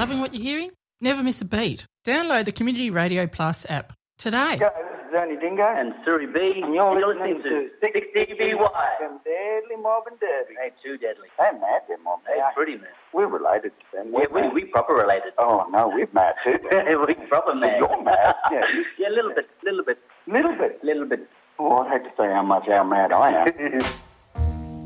Loving what you're hearing? Never miss a beat. Download the Community Radio Plus app today. This is Ernie Dingo. And Suri B. And you're listening to 6DBY. From Deadly Mob and Derby. Hey, too deadly. They're mad, they're mob. Hey, pretty mad. We're related to them. Yeah, we proper related. Oh, no, we're mad too. We proper mad. You're mad. Yeah. Yeah, a little bit. Little bit. Little bit. Oh, I'd hate to say how mad I am.